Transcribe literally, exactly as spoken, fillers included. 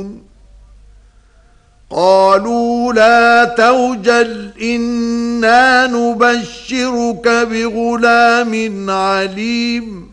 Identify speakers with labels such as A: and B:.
A: يعلمون قالوا لا توجل إنا نبشرك بغلام عليم